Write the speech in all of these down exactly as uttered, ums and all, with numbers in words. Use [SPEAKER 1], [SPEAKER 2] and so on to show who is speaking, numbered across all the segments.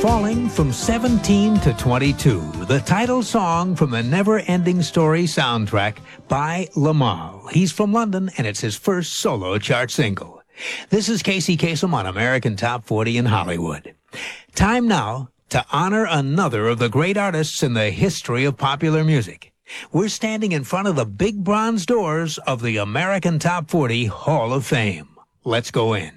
[SPEAKER 1] Falling from seventeen to twenty-two, the title song from the Never-Ending Story soundtrack by Limahl. He's from London, and it's his first solo chart single. This is Casey Kasem on American Top forty in Hollywood. Time now to honor another of the great artists in the history of popular music. We're standing in front of the big bronze doors of the American Top forty Hall of Fame. Let's go in.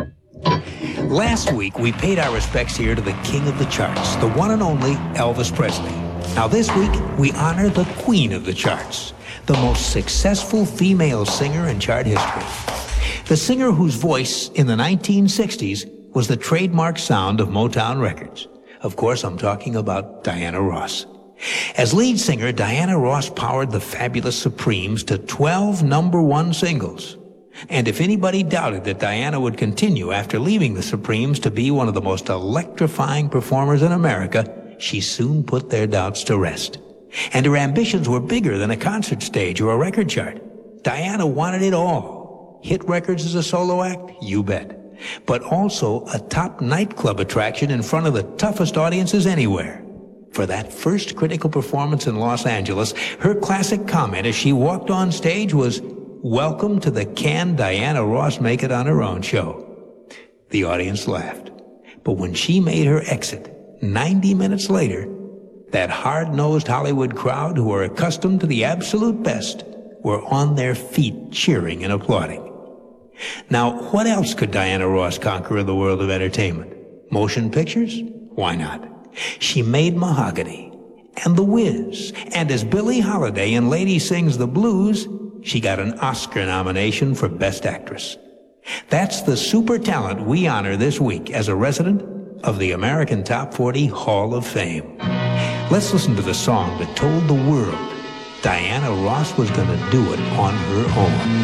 [SPEAKER 1] Last week, we paid our respects here to the king of the charts, the one and only Elvis Presley. Now this week, we honor the queen of the charts, the most successful female singer in chart history. The singer whose voice in the nineteen sixties was the trademark sound of Motown Records. Of course, I'm talking about Diana Ross. As lead singer, Diana Ross powered the fabulous Supremes to twelve number one singles. And if anybody doubted that Diana would continue after leaving the Supremes to be one of the most electrifying performers in America, she soon put their doubts to rest. And her ambitions were bigger than a concert stage or a record chart. Diana wanted it all. Hit records as a solo act? You bet. But also a top nightclub attraction in front of the toughest audiences anywhere. For that first critical performance in Los Angeles, her classic comment as she walked on stage was, "Welcome to the Can Diana Ross Make It on Her Own show." The audience laughed. But when she made her exit, ninety minutes later, that hard-nosed Hollywood crowd who are accustomed to the absolute best were on their feet cheering and applauding. Now, what else could Diana Ross conquer in the world of entertainment? Motion pictures? Why not? She made Mahogany and The Wiz, and as Billie Holiday in Lady Sings the Blues, she got an Oscar nomination for Best Actress. That's the super talent we honor this week as a resident of the American Top forty Hall of Fame. Let's listen to the song that told the world Diana Ross was going to do it on her own.